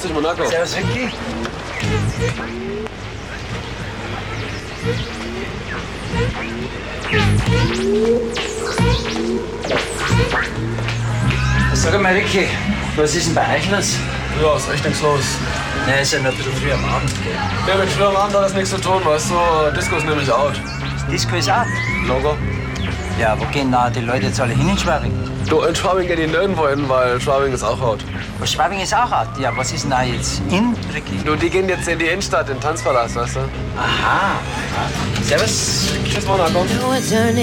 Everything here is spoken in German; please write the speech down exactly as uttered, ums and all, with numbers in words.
dich, Monaco. Servus, Ricky. Sag mal, Ricky, was ist denn bei euch los? Ja, ist echt nichts los. Ne, ist ja noch ein bisschen früh am Abend, gell? Ja, mit früh am Abend hat das nichts zu tun, weißt du. Disco ist nämlich out. Disco ist out. Logo. Ja, wo gehen da die Leute jetzt alle hin in Schwabing? Du, in Schwabing gehen die nirgendwo hin, weil Schwabing ist auch out. Aber Schwabing ist auch out. Ja, was ist denn da jetzt in, Ricky? Du, die gehen jetzt in die Innenstadt, in den Tanzpalast, weißt du. Aha. Servus. Tschüss, Monaco.